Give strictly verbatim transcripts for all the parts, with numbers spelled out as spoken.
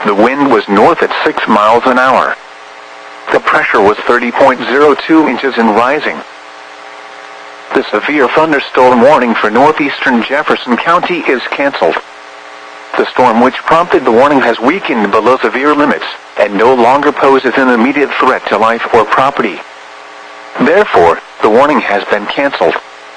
The wind was north at six miles an hour. The pressure was thirty point zero two inches and rising. The severe thunderstorm warning for northeastern Jefferson County is canceled. The storm which prompted the warning has weakened below severe limits and no longer poses an immediate threat to life or property. Therefore, the warning has been canceled.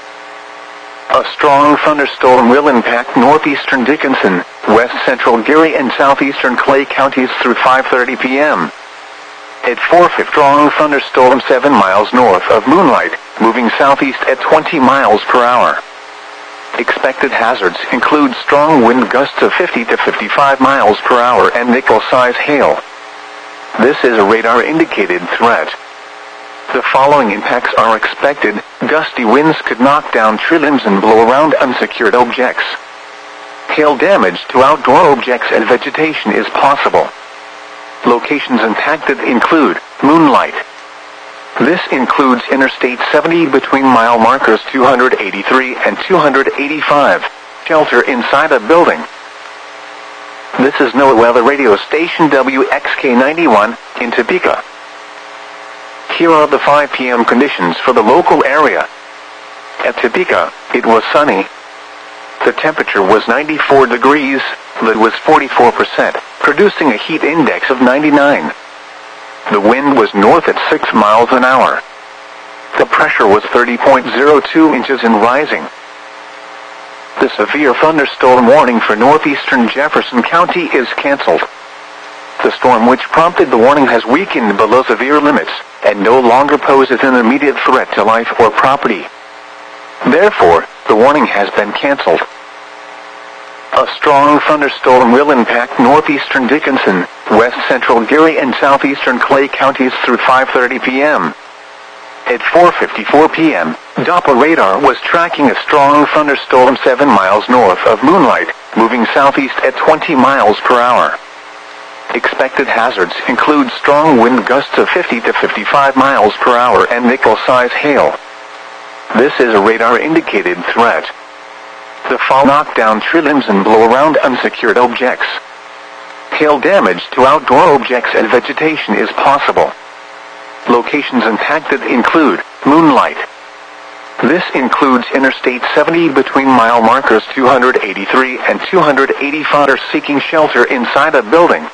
A strong thunderstorm will impact northeastern Dickinson, west central Geary and southeastern Clay counties through five thirty p m At four fifty, strong thunderstorm seven miles north of Moonlight, moving southeast at twenty miles per hour. Expected hazards include strong wind gusts of fifty to fifty-five miles per hour and nickel-size hail. This is a radar-indicated threat. The following impacts are expected. Gusty winds could knock down tree limbs and blow around unsecured objects. Hail damage to outdoor objects and vegetation is possible. Locations impacted include Moonlight. This includes Interstate seventy between mile markers two hundred eighty-three and two hundred eighty-five. Shelter inside a building. This is NOAA Weather Radio Station W X K ninety-one in Topeka. Here are the five p m conditions for the local area. At Topeka, it was sunny. The temperature was ninety-four degrees, lead was forty-four percent, producing a heat index of ninety-nine. The wind was north at six miles an hour. The pressure was thirty point zero two inches and rising. The severe thunderstorm warning for northeastern Jefferson County is canceled. The storm which prompted the warning has weakened below severe limits and no longer poses an immediate threat to life or property. Therefore, the warning has been canceled. A strong thunderstorm will impact northeastern Dickinson, west central Geary and southeastern Clay counties through five thirty p m At four fifty-four p m, Doppler radar was tracking a strong thunderstorm seven miles north of Moonlight, moving southeast at twenty miles per hour. Expected hazards include strong wind gusts of fifty to fifty-five miles per hour and nickel-size hail. This is a radar-indicated threat. The fall knock down tree limbs and blow around unsecured objects. Hail damage to outdoor objects and vegetation is possible. Locations impacted include Moonlight. This includes Interstate seventy between mile markers two hundred eighty-three and two hundred eighty-five are seeking shelter inside a building.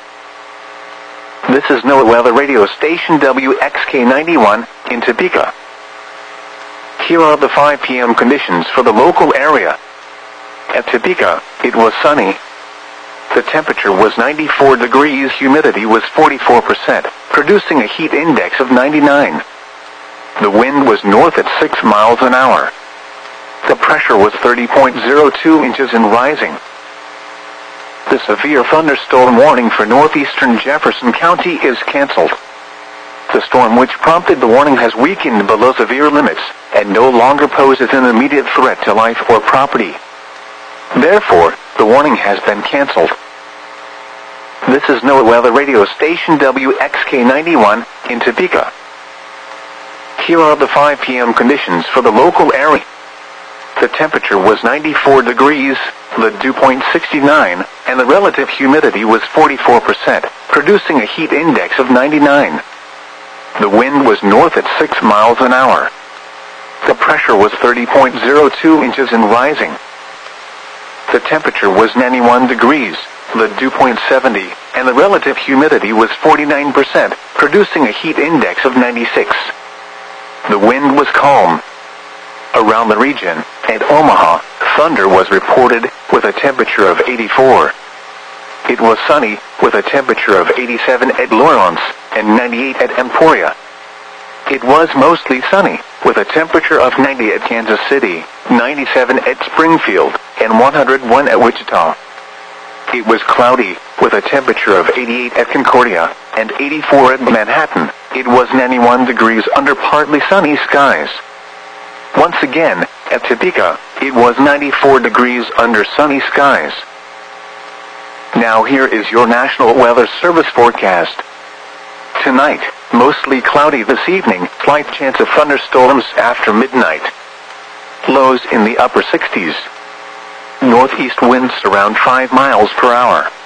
This is NOAA Weather Radio Station W X K ninety-one in Topeka. Here are the five p m conditions for the local area. At Topeka, it was sunny. The temperature was ninety-four degrees, humidity was forty-four percent, producing a heat index of ninety-nine. The wind was north at six miles an hour. The pressure was thirty point zero two inches and rising. The severe thunderstorm warning for northeastern Jefferson County is canceled. The storm which prompted the warning has weakened below severe limits and no longer poses an immediate threat to life or property. Therefore, the warning has been canceled. This is NOAA Weather Radio Station W X K ninety-one in Topeka. Here are the five p m conditions for the local area. The temperature was ninety-four degrees, the dew point sixty-nine, and the relative humidity was forty-four percent, producing a heat index of ninety-nine. The wind was north at six miles an hour. The pressure was thirty point zero two inches and rising. The temperature was ninety-one degrees, the dew point seventy, and the relative humidity was forty-nine percent, producing a heat index of ninety-six. The wind was calm. Around the region, at Omaha, thunder was reported, with a temperature of eighty-four. It was sunny, with a temperature of eighty-seven at Lawrence, and ninety-eight at Emporia. It was mostly sunny, with a temperature of ninety at Kansas City, ninety-seven at Springfield, and one hundred one at Wichita. It was cloudy, with a temperature of eighty-eight at Concordia, and eighty-four at Manhattan. It was ninety-one degrees under partly sunny skies. Once again, at Topeka, it was ninety-four degrees under sunny skies. Now here is your National Weather Service forecast. Tonight, mostly cloudy this evening, slight chance of thunderstorms after midnight. Lows in the upper sixties. Northeast winds around five miles per hour.